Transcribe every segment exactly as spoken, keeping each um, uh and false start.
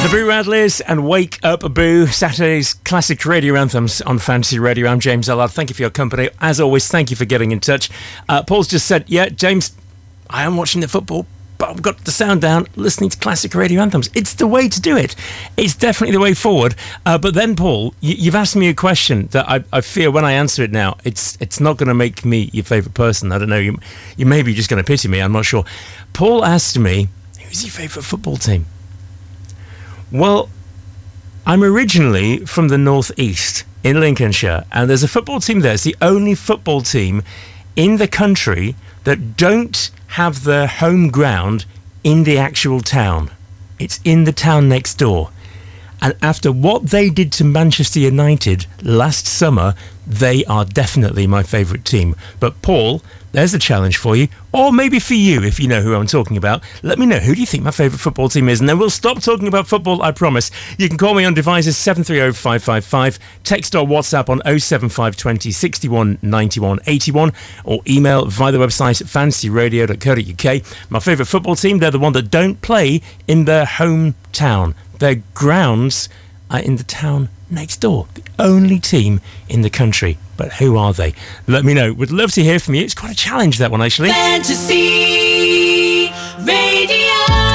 The Boo Radleys and Wake Up Boo, Saturday's classic radio anthems on Fantasy Radio. I'm James Allard. Thank you for your company. As always, thank you for getting in touch. Uh, Paul's just said, yeah, James, I am watching the football, but I've got the sound down, listening to classic radio anthems. It's the way to do it. It's definitely the way forward. Uh, but then, Paul, you, you've asked me a question that I, I fear when I answer it now, it's it's not going to make me your favourite person. I don't know. You, you may be just going to pity me. I'm not sure. Paul asked me, who's your favourite football team? Well, I'm originally from the northeast in Lincolnshire, and there's a football team there. It's the only football team in the country that don't have their home ground in the actual town. It's in the town next door. And after what they did to Manchester United last summer, they are definitely my favourite team. But Paul, there's a challenge for you, or maybe for you, if you know who I'm talking about. Let me know, who do you think my favourite football team is? And then we'll stop talking about football, I promise. You can call me on devices seven three zero five five five, text or WhatsApp on oh seven five two oh, six one, nine one, eight one, or email via the website fantasy radio dot co dot uk. My favourite football team, they're the one that don't play in their hometown. Their grounds are in the town next door. The only team in the country. But who are they? Let me know. Would love to hear from you. It's quite a challenge, that one, actually. Fantasy Radio.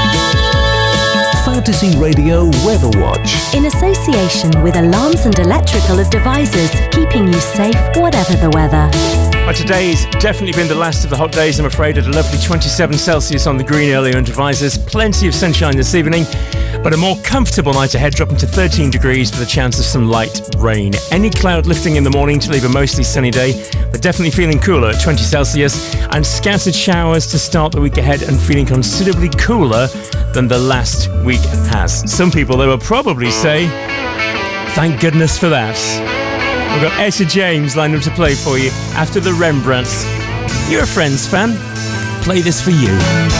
Fantasy Radio Weather Watch. In association with Alarms and Electrical as Devices, keeping you safe whatever the weather. Well, today's definitely been the last of the hot days, I'm afraid, at a lovely twenty-seven Celsius on the green earlier in devices. Plenty of sunshine this evening, but a more comfortable night ahead, dropping to thirteen degrees with a chance of some light rain. Any cloud lifting in the morning to leave a mostly sunny day, but definitely feeling cooler at twenty Celsius, and scattered showers to start the week ahead and feeling considerably cooler than the last week has. Some people, they will probably say, thank goodness for that. We've got Etta James lined up to play for you after the Rembrandts. You're a Friends fan. Play this for you.